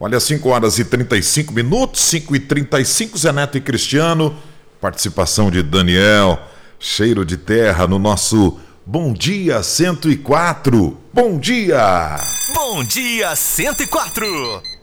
Olha, 5 horas e 35 minutos, 5h35, Zé Neto e Cristiano, participação de Daniel, cheiro de terra no nosso Bom Dia 104. Bom dia! Bom Dia 104.